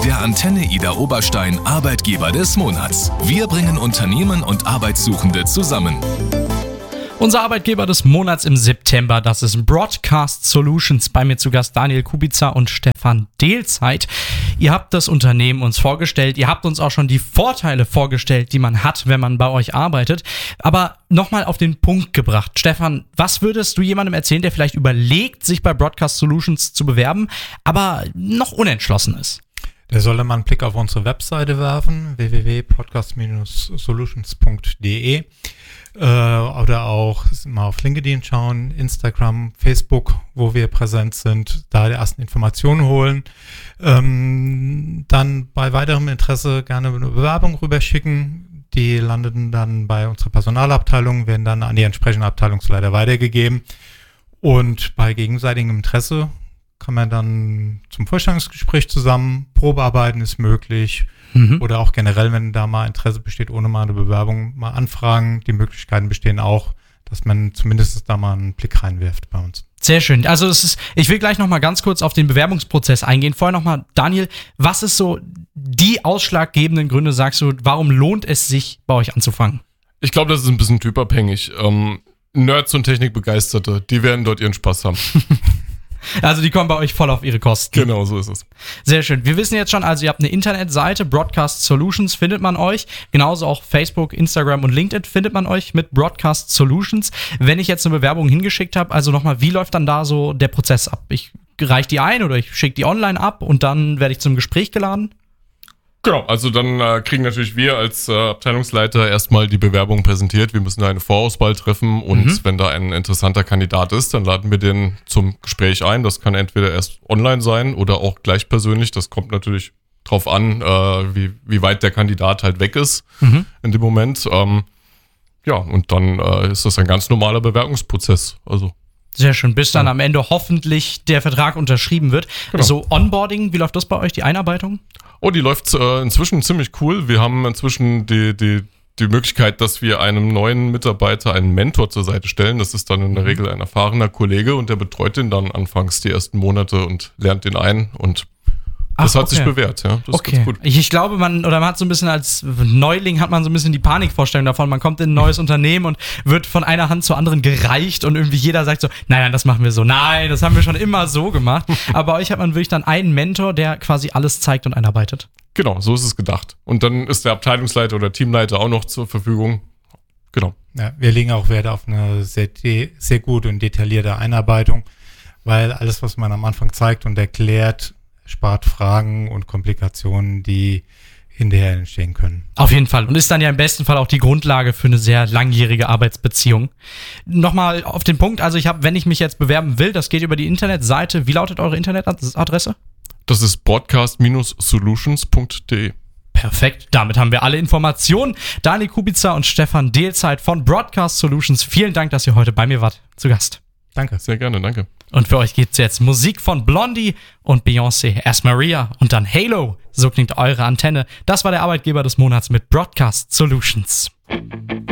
der Antenne Idar Oberstein Arbeitgeber des Monats. Wir bringen Unternehmen und Arbeitssuchende zusammen. Unser Arbeitgeber des Monats im September, das ist Broadcast Solutions. Bei mir zu Gast Daniel Kubica und Stefan Dehlzeit. Ihr habt das Unternehmen uns vorgestellt, ihr habt uns auch schon die Vorteile vorgestellt, die man hat, wenn man bei euch arbeitet. Aber nochmal auf den Punkt gebracht. Stefan, was würdest du jemandem erzählen, der vielleicht überlegt, sich bei Broadcast Solutions zu bewerben, aber noch unentschlossen ist? Der sollte mal einen Blick auf unsere Webseite werfen, www.podcast-solutions.de. Oder auch mal auf LinkedIn schauen, Instagram, Facebook, wo wir präsent sind, da die ersten Informationen holen. Dann bei weiterem Interesse gerne eine Bewerbung rüberschicken. Die landen dann bei unserer Personalabteilung, werden dann an die entsprechende Abteilungsleiter weitergegeben. Und bei gegenseitigem Interesse kann man dann zum Vorstellungsgespräch zusammen, Probearbeiten ist möglich. Oder auch generell, wenn da mal Interesse besteht, ohne mal eine Bewerbung mal anfragen. Die Möglichkeiten bestehen auch, dass man zumindest da mal einen Blick reinwirft bei uns. Sehr schön. Also ich will gleich noch mal ganz kurz auf den Bewerbungsprozess eingehen. Vorher noch mal, Daniel, was ist so die ausschlaggebenden Gründe, sagst du, warum lohnt es sich, bei euch anzufangen? Ich glaube, das ist ein bisschen typabhängig. Nerds und Technikbegeisterte, die werden dort ihren Spaß haben. Also die kommen bei euch voll auf ihre Kosten. Genau, so ist es. Sehr schön. Wir wissen jetzt schon, also ihr habt eine Internetseite, Broadcast Solutions findet man euch. Genauso auch Facebook, Instagram und LinkedIn findet man euch mit Broadcast Solutions. Wenn ich jetzt eine Bewerbung hingeschickt habe, also nochmal, wie läuft dann da so der Prozess ab? Ich reiche die ein oder ich schicke die online ab und dann werde ich zum Gespräch geladen? Genau, also dann kriegen natürlich wir als Abteilungsleiter erstmal die Bewerbung präsentiert. Wir müssen da eine Vorauswahl treffen und wenn da ein interessanter Kandidat ist, dann laden wir den zum Gespräch ein. Das kann entweder erst online sein oder auch gleich persönlich. Das kommt natürlich drauf an, wie weit der Kandidat halt weg ist in dem Moment. Ja, und dann ist das ein ganz normaler Bewerbungsprozess. Also sehr schön, bis dann am Ende hoffentlich der Vertrag unterschrieben wird. Genau. So Onboarding, wie läuft das bei euch, die Einarbeitung? Oh, die läuft inzwischen ziemlich cool. Wir haben inzwischen die Möglichkeit, dass wir einem neuen Mitarbeiter einen Mentor zur Seite stellen. Das ist dann in der Regel ein erfahrener Kollege und der betreut den dann anfangs die ersten Monate und lernt den ein und das hat sich bewährt, ja. Das ist ganz gut. Ich glaube, man hat so ein bisschen als Neuling hat man so ein bisschen die Panikvorstellung davon, man kommt in ein neues Unternehmen und wird von einer Hand zur anderen gereicht und irgendwie jeder sagt so, nein, das machen wir so, nein, das haben wir schon immer so gemacht. Aber bei euch hat man wirklich dann einen Mentor, der quasi alles zeigt und einarbeitet. Genau, so ist es gedacht. Und dann ist der Abteilungsleiter oder Teamleiter auch noch zur Verfügung. Genau. Ja, wir legen auch Wert auf eine sehr gute und detaillierte Einarbeitung, weil alles, was man am Anfang zeigt und erklärt, spart Fragen und Komplikationen, die hinterher entstehen können. Auf jeden Fall. Und ist dann ja im besten Fall auch die Grundlage für eine sehr langjährige Arbeitsbeziehung. Nochmal auf den Punkt, also wenn ich mich jetzt bewerben will, das geht über die Internetseite. Wie lautet eure Internetadresse? Das ist broadcast-solutions.de. Perfekt, damit haben wir alle Informationen. Daniel Kubica und Stefan Dehlzeit von Broadcast Solutions. Vielen Dank, dass ihr heute bei mir wart. Zu Gast. Danke. Sehr gerne, danke. Und für euch gibt's jetzt Musik von Blondie und Beyoncé, erst Maria und dann Halo. So klingt eure Antenne. Das war der Arbeitgeber des Monats mit Broadcast Solutions.